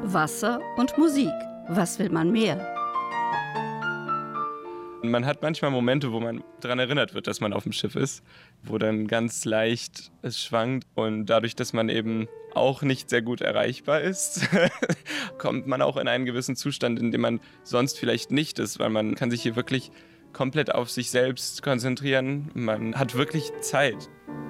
Wasser und Musik. Was will man mehr? Man hat manchmal Momente, wo man daran erinnert wird, dass man auf dem Schiff ist, wo dann ganz leicht es schwankt. Und dadurch, dass man eben auch nicht sehr gut erreichbar ist, kommt man auch in einen gewissen Zustand, in dem man sonst vielleicht nicht ist, weil man kann sich hier wirklich komplett auf sich selbst konzentrieren. Man hat wirklich Zeit.